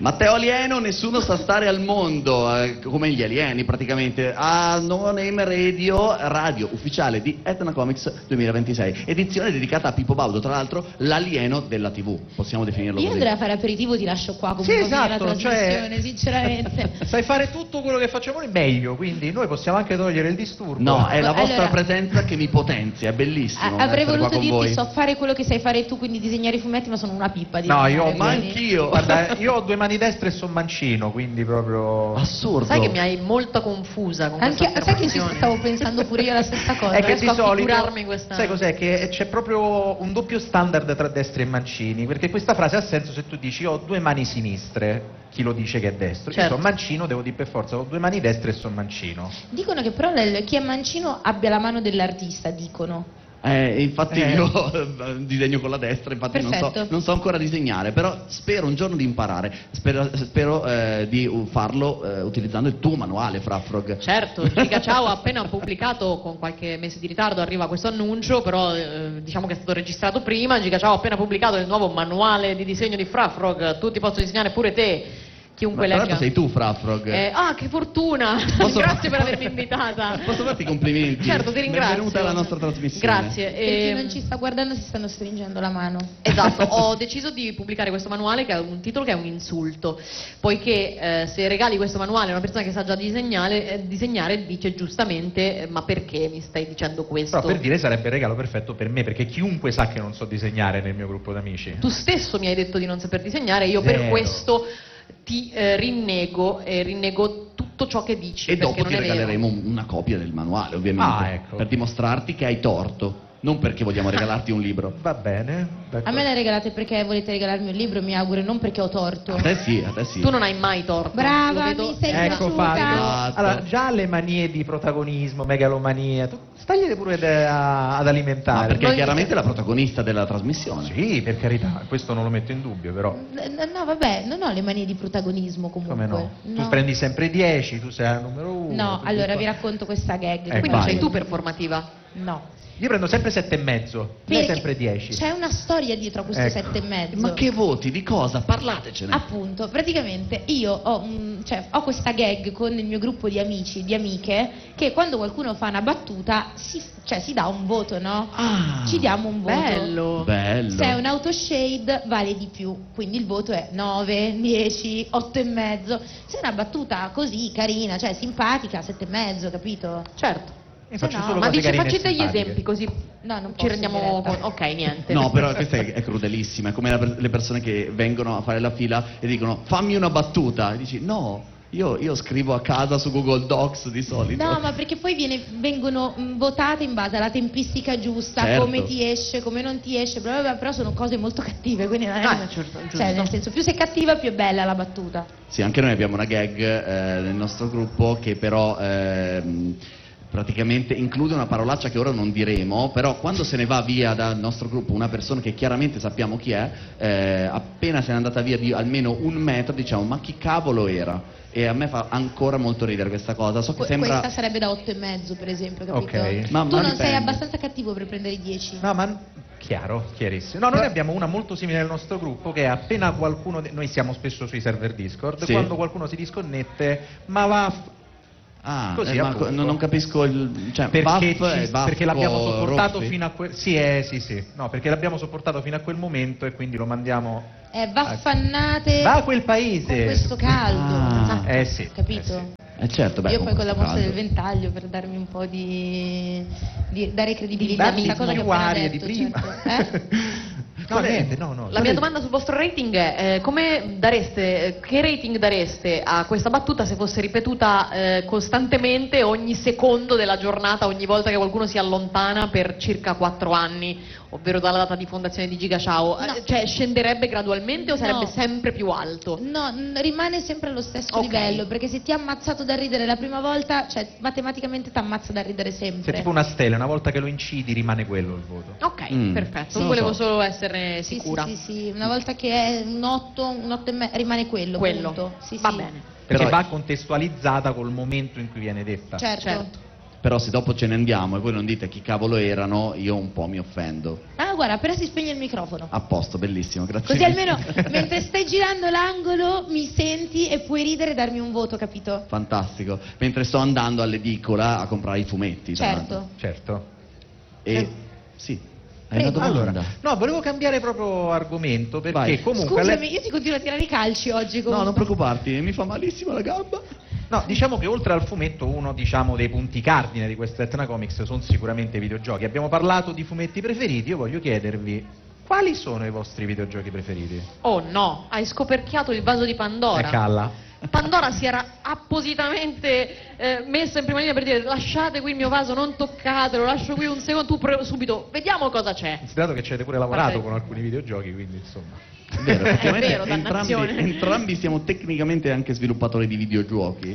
Matteo Alieno, nessuno sa stare al mondo, come gli alieni praticamente, a No Name Radio ufficiale di Etna Comics 2026, edizione dedicata a Pippo Baudo, tra l'altro l'alieno della TV, possiamo definirlo Io così. andrei a fare aperitivo, ti lascio qua come Sì, esatto, la trasmissione, sinceramente. Sai fare tutto quello che facciamo noi meglio, quindi noi possiamo anche togliere il disturbo. No, è la vostra Allora, presenza che mi potenzia, è bellissimo avrei essere qua voluto con dirti voi. so fare quello che sai fare tu, quindi disegnare i fumetti, ma sono una pippa di No, disegnare, Ma quindi- anch'io. Guarda, io ho due mani destre e sono mancino, quindi proprio... Assurdo. Sai che mi hai molto confusa con Anche, questa sai che ci affermazione? stavo pensando pure io la stessa cosa. È che di riesco a solito, figurarmi questa- sai cos'è? Che c'è proprio un doppio standard tra destri e mancini, perché questa frase ha senso se tu dici ho due mani sinistre, chi lo dice che è destro, Certo. io sono mancino, devo dire per forza ho due mani destre e sono mancino. Dicono che però chi è mancino abbia la mano dell'artista, dicono. Infatti io disegno con la destra, infatti Perfetto. non so ancora disegnare, però spero un giorno di imparare, spero di farlo utilizzando il tuo manuale, Frafrog. Certo, Giga Ciao ha appena pubblicato, con qualche mese di ritardo arriva questo annuncio, però diciamo che è stato registrato prima. Giga Ciao ha appena pubblicato il nuovo manuale di disegno di Frafrog, tutti possono disegnare, pure te, chiunque Tra legga. l'altro sei tu, Frafrog. Che fortuna! Posso- Grazie per avermi invitata. Posso farti i complimenti? Certo, ti ringrazio. Benvenuta alla nostra trasmissione. Grazie. Per chi non ci sta guardando si stanno stringendo la mano. Esatto, ho deciso di pubblicare questo manuale che ha un titolo che è un insulto, poiché se regali questo manuale a una persona che sa già disegnare dice giustamente ma perché mi stai dicendo questo? Però per dire sarebbe il regalo perfetto per me, perché chiunque sa che non so disegnare nel mio gruppo d'amici. Tu stesso mi hai detto di non saper disegnare, io per Zero. questo ti rinnego tutto ciò che dici, E perché dopo ti non è vero. regaleremo una copia del manuale, ovviamente, Ah, ecco. per dimostrarti che hai torto, non perché vogliamo regalarti un libro. Va bene. A me le regalate perché volete regalarmi un libro, mi auguro, e non perché ho torto. A te sì. Tu non hai mai torto. Lo Brava, vedo- mi sei Ecco piaciuta. fatto. Allora, già le manie di protagonismo, megalomania, tu stagliele pure ad alimentare. Ma perché Noi- chiaramente è la protagonista della trasmissione. Sì, per carità, questo non lo metto in dubbio, però. No, vabbè, non ho le manie di protagonismo comunque. Come no? Tu prendi sempre 10, tu sei al numero 1. No, allora vi racconto questa gag. Ecco. Quindi vai. sei tu performativa. No. Io prendo sempre 7,5, lei Perché sempre 10. C'è una storia dietro a questo Ecco. 7,5. Ma che voti? Di cosa? Parlatecene. Appunto, praticamente io ho questa gag con il mio gruppo di amici, di amiche, che quando qualcuno fa una battuta si dà un voto, no? Ah, Ci diamo un voto. Bello. bello. Se è un autoshade vale di più, quindi il voto è 9, 10, 8,5. Se è una battuta così carina, cioè simpatica, 7,5, capito? Certo. Io faccio no. solo Ma cose dice carine e facci degli simpatiche. esempi così No, non ci posso rendiamo in diretta. conto. Ok, niente. No, però questa è crudelissima, è come le persone che vengono a fare la fila e dicono fammi una battuta, e dici no, io scrivo a casa su Google Docs di solito. No, ma perché poi vengono votate in base alla tempistica giusta, Certo. come ti esce, come non ti esce, bla bla bla, però sono cose molto cattive, quindi non è certo, cioè, giusto. nel senso, più sei cattiva più è bella la battuta. Sì, anche noi abbiamo una gag nel nostro gruppo che però praticamente include una parolaccia che ora non diremo, però quando se ne va via dal nostro gruppo una persona che chiaramente sappiamo chi è, appena se n'è andata via di almeno 1 metro diciamo ma chi cavolo era? E a me fa ancora molto ridere questa cosa, so che sembra... Questa sarebbe da 8,5 per esempio, capito? Ok. Ma Tu non dipende. sei abbastanza cattivo per prendere i 10. No, ma chiarissimo. No, noi abbiamo una molto simile nel nostro gruppo che è appena qualcuno, noi siamo spesso sui server Discord, Sì. quando qualcuno si disconnette, ma va Ah, così, ma appunto. non capisco il... cioè, perché, Vaff e Vaffo perché l'abbiamo sopportato Rossi? fino a quel sì. No, perché l'abbiamo sopportato fino a quel momento e quindi lo mandiamo Vaffannate va a quel con paese. questo caldo. Ah. Sì. Capito? Certo, beh, Io poi con la mossa questo del caldo. ventaglio per darmi un po' di dare credibilità a Darmi questa cosa che ho più appena arie di detto, prima. certo. No, niente, no. La mia domanda sul vostro rating è che rating dareste a questa battuta se fosse ripetuta costantemente ogni secondo della giornata, ogni volta che qualcuno si allontana per circa 4 anni, ovvero dalla data di fondazione di Giga Ciao? No. Cioè scenderebbe gradualmente o sarebbe No. sempre più alto? No, rimane sempre allo stesso Ok. livello, perché se ti ha ammazzato da ridere la prima volta, cioè matematicamente ti ammazza da ridere sempre. C'è tipo una stella, una volta che lo incidi rimane quello il voto. Ok, perfetto, non lo volevo so. solo esserne Sì, sicura. sì, una volta che è un 8 e mezzo, rimane quello. Quello. punto. Sì, Va sì. bene. Perché Però- va contestualizzata col momento in cui viene detta. Certo. Certo. però se dopo ce ne andiamo e voi non dite chi cavolo erano, io un po' mi offendo. Ah, guarda, appena si spegne il microfono. A posto, bellissimo, grazie. Così almeno mentre stai girando l'angolo mi senti e puoi ridere e darmi un voto, capito? Fantastico, mentre sto andando all'edicola a comprare i fumetti. tra l'altro. Certo. E sì, hai una Prego. domanda? Allora, no, volevo cambiare proprio argomento perché Vai. comunque Scusami, io ti continuo a tirare i calci oggi comunque. No, non preoccuparti, mi fa malissimo la gamba. no, diciamo che oltre al fumetto uno dei punti cardine di questa Etna Comics sono sicuramente i videogiochi. Abbiamo parlato di fumetti preferiti, io voglio chiedervi quali sono i vostri videogiochi preferiti? Oh no, hai scoperchiato il vaso di Pandora. Calla. Pandora si era appositamente messa in prima linea per dire lasciate qui il mio vaso, non toccatelo, lascio qui un secondo, subito, vediamo cosa c'è. Considerato che ci avete pure lavorato Guarda- con alcuni videogiochi, quindi insomma. È vero, effettivamente È vero, dannazione. entrambi siamo tecnicamente anche sviluppatori di videogiochi.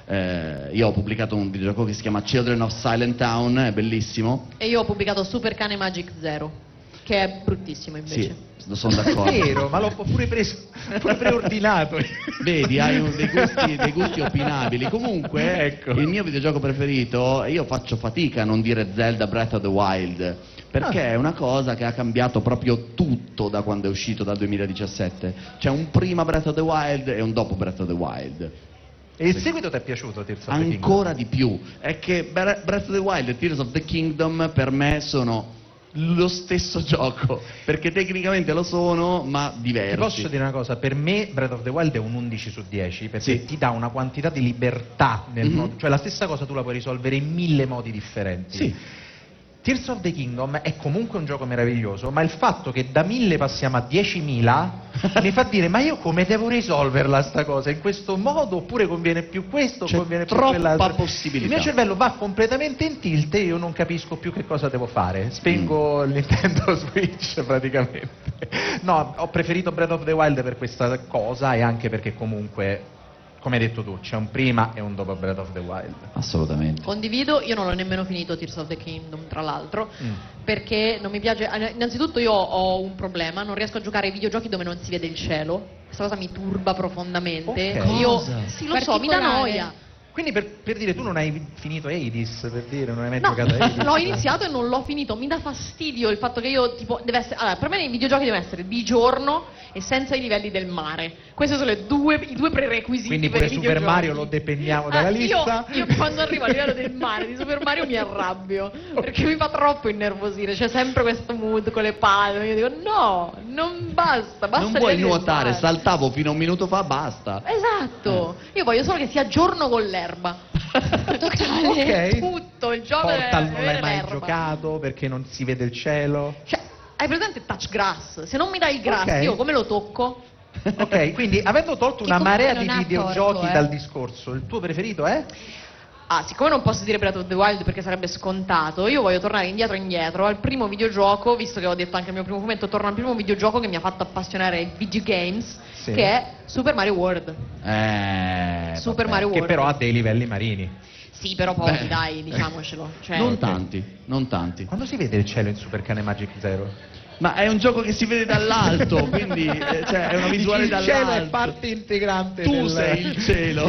Io ho pubblicato un videogioco che si chiama Children of Silent Town, è bellissimo. E io ho pubblicato Super Cane Magic Zero, che è bruttissimo invece. Sì, sono È d'accordo. vero, ma l'ho pure preso, pure preordinato. Vedi, hai dei gusti opinabili. Comunque, Ecco. il mio videogioco preferito, io faccio fatica a non dire Zelda Breath of the Wild, perché è una cosa che ha cambiato proprio tutto da quando è uscito dal 2017. C'è un prima Breath of the Wild e un dopo Breath of the Wild. E il seguito ti è piaciuto, Tears of the Kingdom? Ancora di più. È che Breath of the Wild e Tears of the Kingdom per me sono lo stesso gioco, perché tecnicamente lo sono, ma diversi. Ti posso dire una cosa, per me Breath of the Wild è un 11 su 10 perché Sì. ti dà una quantità di libertà nel Mhm. modo, cioè la stessa cosa tu la puoi risolvere in 1000 modi differenti. Sì. Tears of the Kingdom è comunque un gioco meraviglioso, ma il fatto che da 1000 passiamo a 10.000 mi fa dire ma io come devo risolverla sta cosa? In questo modo oppure conviene più questo, C'è conviene più troppa quell'altro? possibilità. Il mio cervello va completamente in tilt e io non capisco più che cosa devo fare. Spengo il Nintendo Switch praticamente. No, ho preferito Breath of the Wild per questa cosa e anche perché comunque, come hai detto tu, c'è un prima e un dopo Breath of the Wild. Assolutamente. Condivido, io non l'ho nemmeno finito Tears of the Kingdom, tra l'altro, Mm. perché non mi piace. Innanzitutto io ho un problema, non riesco a giocare ai videogiochi dove non si vede il cielo. Questa cosa mi turba profondamente. Ok. Io Cosa? sì, lo so, mi dà Particolare. noia. Quindi per dire, tu non hai finito Hades, per dire, non hai mai No, giocato a Hades? l'ho iniziato e non l'ho finito. Mi dà fastidio il fatto che io, tipo, deve essere. Allora, per me nei videogiochi deve essere di giorno e senza i livelli del mare. Questi sono i due prerequisiti Quindi per pure i Super videogiochi. Mario lo depenniamo dalla Ah, lista? Io quando arrivo al livello del mare di Super Mario mi arrabbio, perché mi fa troppo innervosire. C'è sempre questo mood con le palme. Io dico, no, non basta. Non i vuoi livelli del nuotare, mare. saltavo fino a un minuto fa, basta. Esatto. Io voglio solo che sia giorno con l'erba. Totale. Ok. Tutto, il gioco Portal deve non l'hai avere mai l'erba. giocato perché non si vede il cielo? Cioè, hai presente touch grass? Se non mi dai il grass, Ok. io come lo tocco? Ok, quindi avendo tolto Che una comunque marea non di ha videogiochi torto, dal discorso, il tuo preferito è? Ah, siccome non posso dire Breath of the Wild perché sarebbe scontato, io voglio tornare indietro al primo videogioco, visto che ho detto anche il mio primo fumetto, torno al primo videogioco che mi ha fatto appassionare ai videogames, Sì. che è Super Mario World. Super Vabbè. Mario Che World. però ha dei livelli marini. Sì, però pochi, Beh. dai, diciamocelo. Cioè, Non ok. tanti, non tanti. Quando si vede il cielo in Super Cane Magic Zero? Ma è un gioco che si vede dall'alto, quindi cioè, è una visuale il dall'alto. cielo è parte integrante Tu del... sei il cielo.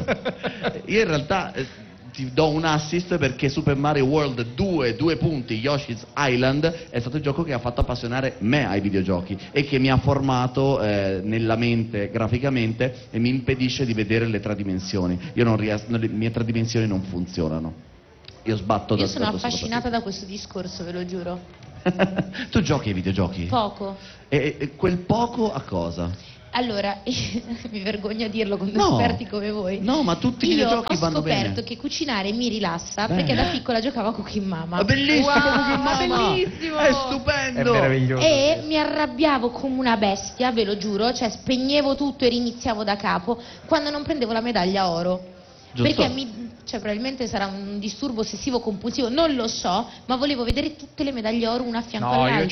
Io in realtà ti do un assist perché Super Mario World 2, 2 punti, Yoshi's Island, è stato il gioco che ha fatto appassionare me ai videogiochi e che mi ha formato nella mente graficamente e mi impedisce di vedere le tre dimensioni. Io non riesco, le mie tre dimensioni non funzionano. Io sbatto Io da sono sotto affascinata da questo discorso, ve lo giuro. Tu giochi ai videogiochi? Poco. E quel poco a cosa? Allora, mi vergogno a dirlo con No. esperti come voi. No, ma tutti i Io videogiochi ho vanno scoperto bene. che cucinare mi rilassa Bene. perché da piccola giocavo a Cooking Mama. Ma bellissimo, Wow, Cooking Mama! bellissimo! È stupendo! È meraviglioso. E mi arrabbiavo come una bestia, ve lo giuro, cioè spegnevo tutto e riniziavo da capo quando non prendevo la medaglia oro. Giusto. Perché cioè, probabilmente sarà un disturbo ossessivo compulsivo, non lo so, ma volevo vedere tutte le medaglie oro una a fianco No, io all'altra.